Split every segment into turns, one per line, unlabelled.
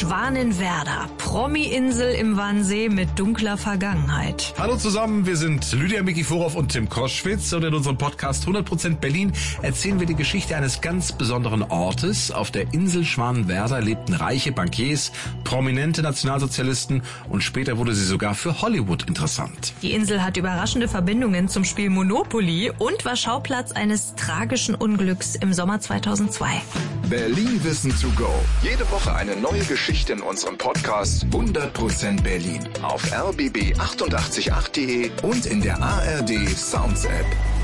Schwanenwerder, Promi-Insel im Wannsee mit dunkler Vergangenheit.
Hallo zusammen, wir sind Lydia Mikiforov und Tim Koschwitz und in unserem Podcast 100% Berlin erzählen wir die Geschichte eines ganz besonderen Ortes. Auf der Insel Schwanenwerder lebten reiche Bankiers, prominente Nationalsozialisten und später wurde sie sogar für Hollywood interessant.
Die Insel hat überraschende Verbindungen zum Spiel Monopoly und war Schauplatz eines tragischen Unglücks im Sommer 2002.
Berlin Wissen to go. Jede Woche eine neue Geschichte in unserem Podcast 100% Berlin auf rbb888.de und in der ARD Sounds App.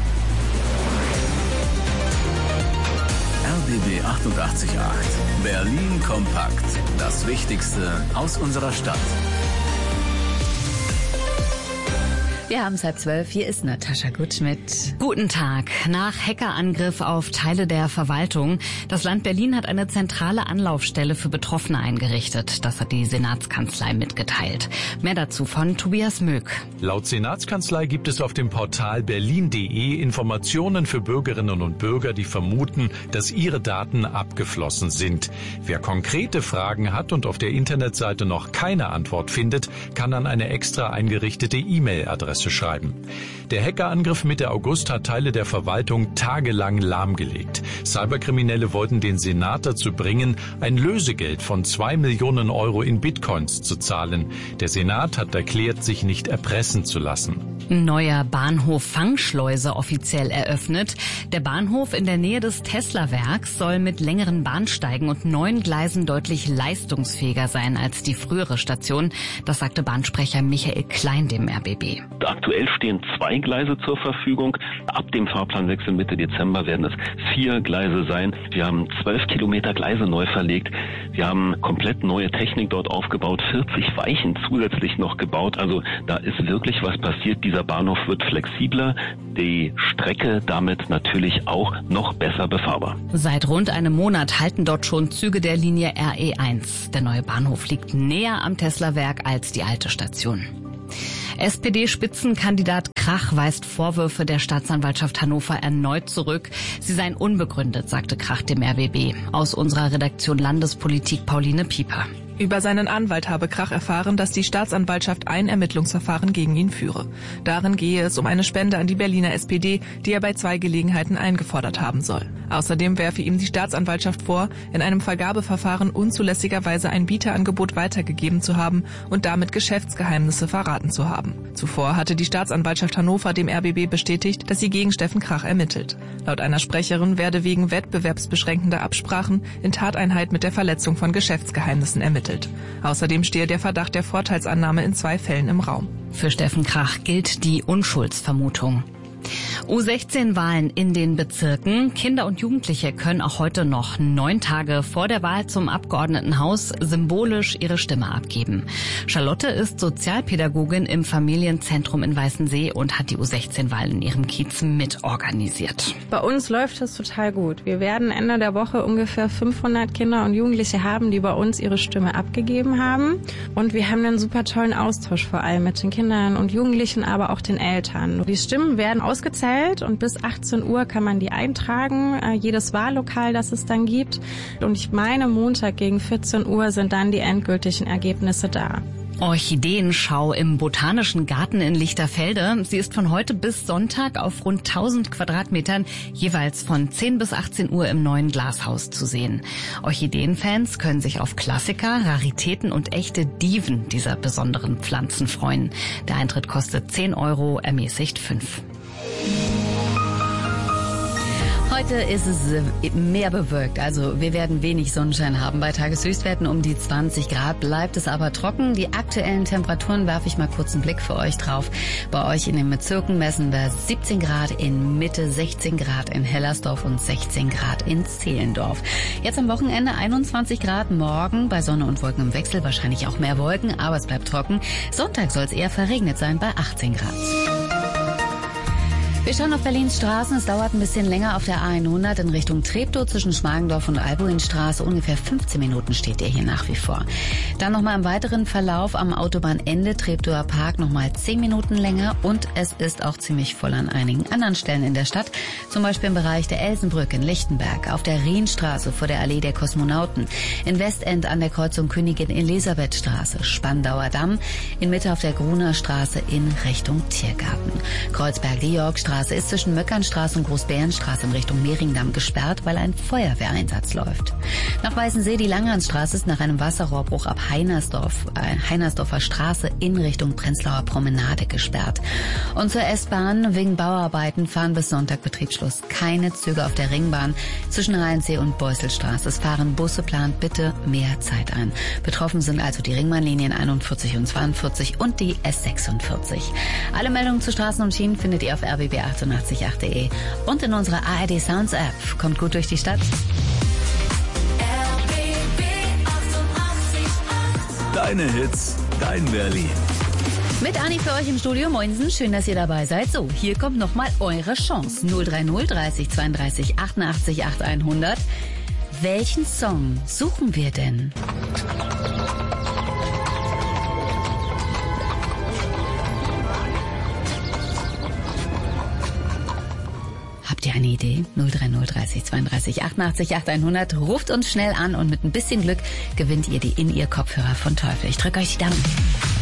RBB 88.8. Berlin kompakt. Das Wichtigste aus unserer Stadt.
Wir haben es 11:30. Hier ist Natascha Gutschmidt.
Guten Tag. Nach Hackerangriff auf Teile der Verwaltung. Das Land Berlin hat eine zentrale Anlaufstelle für Betroffene eingerichtet. Das hat die Senatskanzlei mitgeteilt. Mehr dazu von Tobias Möck.
Laut Senatskanzlei gibt es auf dem Portal berlin.de Informationen für Bürgerinnen und Bürger, die vermuten, dass ihre Daten abgeflossen sind. Wer konkrete Fragen hat und auf der Internetseite noch keine Antwort findet, kann an eine extra eingerichtete E-Mail-Adresse schreiben. Der Hackerangriff Mitte August hat Teile der Verwaltung tagelang lahmgelegt. Cyberkriminelle wollten den Senat dazu bringen, ein Lösegeld von 2 Millionen Euro in Bitcoins zu zahlen. Der Senat hat erklärt, sich nicht erpressen zu lassen.
Neuer Bahnhof Fangschleuse offiziell eröffnet. Der Bahnhof in der Nähe des Tesla-Werks soll mit längeren Bahnsteigen und 9 Gleisen deutlich leistungsfähiger sein als die frühere Station. Das sagte Bahnsprecher Michael Klein dem RBB.
Aktuell stehen 2 Gleise zur Verfügung. Ab dem Fahrplanwechsel Mitte Dezember werden es 4 Gleise sein. Wir haben 12 Kilometer Gleise neu verlegt. Wir haben komplett neue Technik dort aufgebaut, 40 Weichen zusätzlich noch gebaut. Also da ist wirklich was passiert. Dieser Bahnhof wird flexibler, die Strecke damit natürlich auch noch besser befahrbar.
Seit rund einem Monat halten dort schon Züge der Linie RE1. Der neue Bahnhof liegt näher am Tesla-Werk als die alte Station. SPD-Spitzenkandidat Krach weist Vorwürfe der Staatsanwaltschaft Hannover erneut zurück. Sie seien unbegründet, sagte Krach dem RBB. Aus unserer Redaktion Landespolitik Pauline Pieper.
Über seinen Anwalt habe Krach erfahren, dass die Staatsanwaltschaft ein Ermittlungsverfahren gegen ihn führe. Darin gehe es um eine Spende an die Berliner SPD, die er bei 2 Gelegenheiten eingefordert haben soll. Außerdem werfe ihm die Staatsanwaltschaft vor, in einem Vergabeverfahren unzulässigerweise ein Bieterangebot weitergegeben zu haben und damit Geschäftsgeheimnisse verraten zu haben. Zuvor hatte die Staatsanwaltschaft Hannover dem RBB bestätigt, dass sie gegen Steffen Krach ermittelt. Laut einer Sprecherin werde wegen wettbewerbsbeschränkender Absprachen in Tateinheit mit der Verletzung von Geschäftsgeheimnissen ermittelt. Außerdem stehe der Verdacht der Vorteilsannahme in 2 Fällen im Raum.
Für Steffen Krach gilt die Unschuldsvermutung. U16-Wahlen in den Bezirken. Kinder und Jugendliche können auch heute noch 9 Tage vor der Wahl zum Abgeordnetenhaus symbolisch ihre Stimme abgeben. Charlotte ist Sozialpädagogin im Familienzentrum in Weißensee und hat die U16-Wahlen in ihrem Kiez mitorganisiert.
Bei uns läuft es total gut. Wir werden Ende der Woche ungefähr 500 Kinder und Jugendliche haben, die bei uns ihre Stimme abgegeben haben. Und wir haben einen super tollen Austausch vor allem mit den Kindern und Jugendlichen, aber auch den Eltern. Die Stimmen werden ausgezählt und bis 18 Uhr kann man die eintragen, jedes Wahllokal, das es dann gibt. Und ich meine, Montag gegen 14 Uhr sind dann die endgültigen Ergebnisse da.
Orchideenschau im Botanischen Garten in Lichterfelde. Sie ist von heute bis Sonntag auf rund 1000 Quadratmetern jeweils von 10 bis 18 Uhr im neuen Glashaus zu sehen. Orchideenfans können sich auf Klassiker, Raritäten und echte Diven dieser besonderen Pflanzen freuen. Der Eintritt kostet 10 €, ermäßigt 5.
Heute ist es mehr bewölkt, also wir werden wenig Sonnenschein haben. Bei Tageshöchstwerten um die 20 Grad bleibt es aber trocken. Die aktuellen Temperaturen werfe ich mal kurz einen Blick für euch drauf. Bei euch in den Bezirken messen wir 17 Grad in Mitte, 16 Grad in Hellersdorf und 16 Grad in Zehlendorf. Jetzt am Wochenende 21 Grad, morgen bei Sonne und Wolken im Wechsel, wahrscheinlich auch mehr Wolken, aber es bleibt trocken. Sonntag soll es eher verregnet sein bei 18 Grad. Wir schauen auf Berlins Straßen. Es dauert ein bisschen länger auf der A100 in Richtung Treptow zwischen Schmargendorf und Albuinstraße. Ungefähr 15 Minuten steht ihr hier nach wie vor. Dann nochmal im weiteren Verlauf am Autobahnende Treptower Park nochmal 10 Minuten länger. Und es ist auch ziemlich voll an einigen anderen Stellen in der Stadt. Zum Beispiel im Bereich der Elsenbrücke in Lichtenberg, auf der Rienstraße vor der Allee der Kosmonauten, in Westend an der Kreuzung Königin Elisabeth Straße, Spandauer Damm, in Mitte auf der Gruner Straße in Richtung Tiergarten. Kreuzberg-Georgstraße ist zwischen Möckernstraße und Großbärenstraße in Richtung Mehringdamm gesperrt, weil ein Feuerwehreinsatz läuft. Nach Weißensee, die Langhansstraße ist nach einem Wasserrohrbruch ab Heinersdorfer Straße in Richtung Prenzlauer Promenade gesperrt. Und zur S-Bahn, wegen Bauarbeiten fahren bis Sonntag Betriebsschluss keine Züge auf der Ringbahn zwischen Rheinsee und Beuselstraße. Es fahren Busse, plant bitte mehr Zeit ein. Betroffen sind also die Ringbahnlinien 41 und 42 und die S46. Alle Meldungen zu Straßen und Schienen findet ihr auf rbb888.de und in unserer ARD Sounds App. Kommt gut durch die Stadt.
Deine Hits, dein Berlin.
Mit Anni für euch im Studio. Moinsen, schön, dass ihr dabei seid. So, hier kommt nochmal eure Chance. 030 30 32 88 8100. Welchen Song suchen wir denn? Habt ihr eine Idee? 030 30 32 88 8100. Ruft uns schnell an und mit ein bisschen Glück gewinnt ihr die In-Ear-Kopfhörer von Teufel. Ich drücke euch die Daumen.